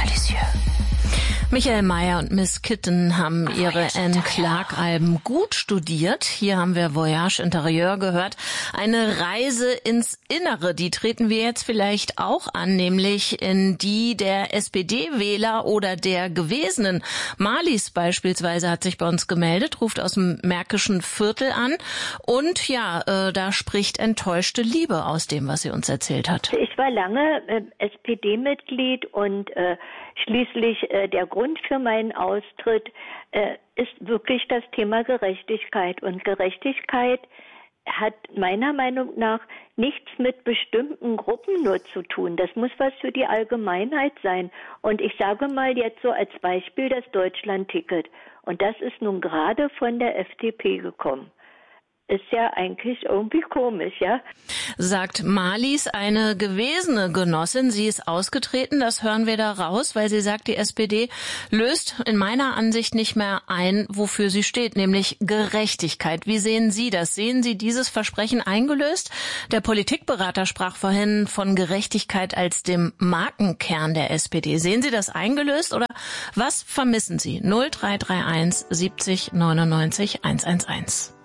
Malicieux. Michael Mayer und Miss Kitten haben ihre Anne Clark-Alben gut studiert. Hier haben wir Voyage Intérieur gehört. Eine Reise ins Innere, die treten wir jetzt vielleicht auch an, nämlich in die der SPD-Wähler oder der Gewesenen. Marlies beispielsweise hat sich bei uns gemeldet, ruft aus dem Märkischen Viertel an und da spricht enttäuschte Liebe aus dem, was sie uns erzählt hat. Ich war lange SPD-Mitglied und schließlich der Grund für meinen Austritt ist wirklich das Thema Gerechtigkeit. Und Gerechtigkeit hat meiner Meinung nach nichts mit bestimmten Gruppen nur zu tun. Das muss was für die Allgemeinheit sein. Und ich sage mal jetzt so als Beispiel das Deutschland-Ticket. Und das ist nun gerade von der FDP gekommen. Ist ja eigentlich irgendwie komisch, ja? Sagt Marlies, eine gewesene Genossin. Sie ist ausgetreten, das hören wir da raus, weil sie sagt, die SPD löst in meiner Ansicht nicht mehr ein, wofür sie steht, nämlich Gerechtigkeit. Wie sehen Sie das? Sehen Sie dieses Versprechen eingelöst? Der Politikberater sprach vorhin von Gerechtigkeit als dem Markenkern der SPD. Sehen Sie das eingelöst oder was vermissen Sie? 0331 70 99 111.